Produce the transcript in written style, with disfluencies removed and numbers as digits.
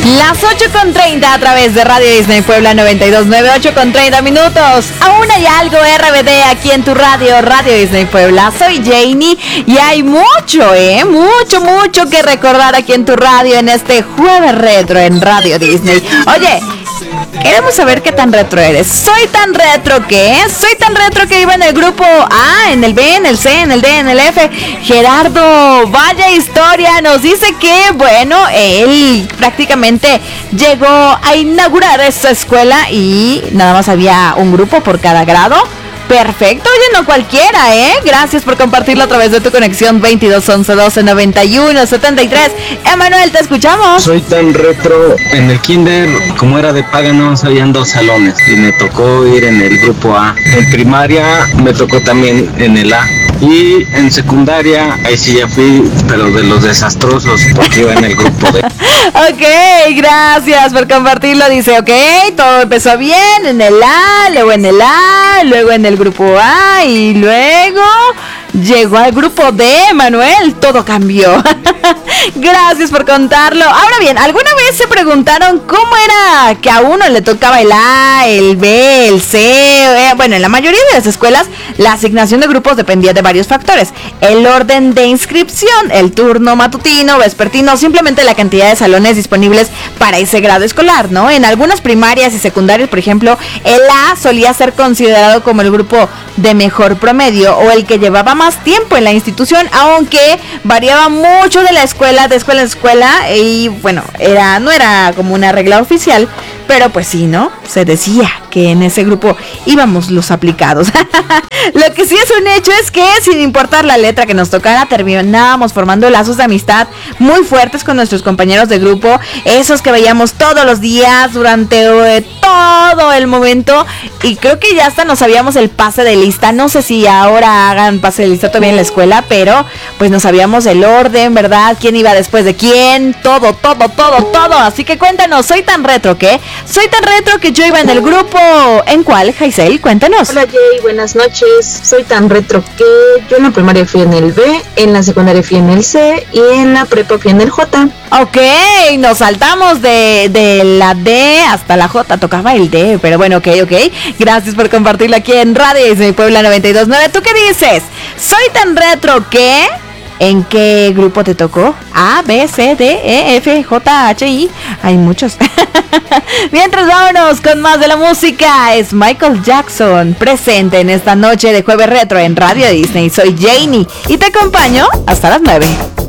Las 8:30 a través de Radio Disney Puebla 92.9, 8:30 minutos. Aún hay algo RBD aquí en tu radio, Radio Disney Puebla. Soy Janie y hay mucho que recordar aquí en tu radio en este jueves retro en Radio Disney. Oye, queremos saber qué tan retro eres. Soy tan retro que iba en el grupo A, en el B, en el C, en el D, en el F. Gerardo, vaya historia, nos dice que, bueno, él prácticamente llegó a inaugurar esta escuela y nada más había un grupo por cada grado. Perfecto, oye, no cualquiera, ¿eh? Gracias por compartirlo a través de tu conexión 22 11 12 91 73. Emanuel, te escuchamos. Soy tan retro. En el kinder, como era de paga, no habían 2 salones y me tocó ir en el grupo A. En primaria me tocó también en el A. Y en secundaria, ahí sí ya fui, pero de los desastrosos, porque iba en el grupo D. Ok, gracias por compartirlo. Dice, ok, todo empezó bien en el A, luego en el A, luego en el grupo A y luego llegó al grupo D, Manuel, todo cambió. Gracias por contarlo. Ahora bien, ¿alguna vez se preguntaron cómo era que a uno le tocaba el A, el B, el C? Bueno, en la mayoría de las escuelas la asignación de grupos dependía de varios factores: el orden de inscripción, el turno matutino, vespertino, simplemente la cantidad de salones disponibles para ese grado escolar, ¿no? En algunas primarias y secundarias, por ejemplo, el A solía ser considerado como el grupo de mejor promedio o el que llevaba más tiempo en la institución, aunque variaba mucho de escuela en escuela y bueno, no era como una regla oficial, pero pues sí, ¿no? Se decía que en ese grupo íbamos los aplicados. Lo que sí es un hecho es que sin importar la letra que nos tocara, terminábamos formando lazos de amistad muy fuertes con nuestros compañeros de grupo, esos que veíamos todos los días durante todo el momento, y creo que ya hasta nos sabíamos el pase de lista. No sé si ahora hagan pase de lista todavía en la escuela, pero pues nos sabíamos el orden, ¿verdad? ¿Quién iba después de quién? Todo. Así que cuéntanos, soy tan retro que yo iba en el grupo. ¿En cuál, Jaisel? Cuéntanos. Hola Jay, buenas noches. Soy tan retro que yo en la primaria fui en el B, en la secundaria fui en el C y en la prepa fui en el J. Ok, nos saltamos de la D hasta la J, tocaba el D, pero bueno, ok. Gracias por compartirlo aquí en Radio Disney Puebla 92.9. ¿Tú qué dices? Soy tan retro que... ¿En qué grupo te tocó? A, B, C, D, E, F, J, H, I. Hay muchos. Mientras vámonos con más de la música. Es Michael Jackson presente en esta noche de jueves retro en Radio Disney. Soy Janie y te acompaño hasta las 9.